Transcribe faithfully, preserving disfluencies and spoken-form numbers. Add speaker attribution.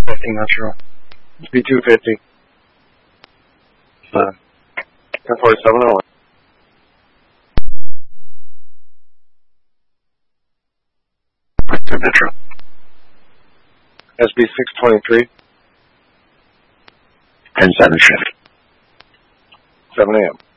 Speaker 1: fifty, not sure. B two fifty. Uh, ten forty-seven oh one. Metro. S B six twenty-three.
Speaker 2: ten seven shift.
Speaker 1: seven a.m.